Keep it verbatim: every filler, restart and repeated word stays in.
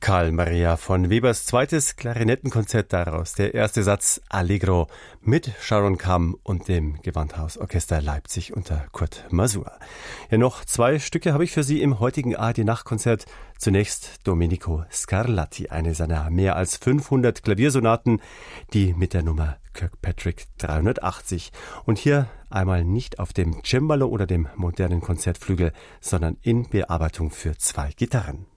Carl Maria von Webers zweites Klarinettenkonzert, daraus der erste Satz Allegro mit Sharon Kamm und dem Gewandhausorchester Leipzig unter Kurt Masur. Ja, noch zwei Stücke habe ich für Sie im heutigen A R D-Nachtkonzert. Zunächst Domenico Scarlatti, eine seiner mehr als fünfhundert Klaviersonaten, die mit der Nummer Kirkpatrick dreihundertachtzig. Und hier einmal nicht auf dem Cembalo oder dem modernen Konzertflügel, sondern in Bearbeitung für zwei Gitarren.